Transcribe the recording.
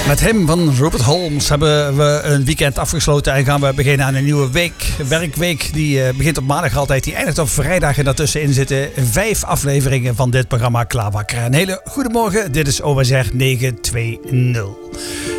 Met hem van Robert Holmes hebben we een weekend afgesloten en gaan we beginnen aan een nieuwe week. Werkweek die begint op maandag altijd, die eindigt op vrijdag en daartussenin zitten 5 afleveringen van dit programma klaarwakker. Een hele goede morgen, dit is OSR 920.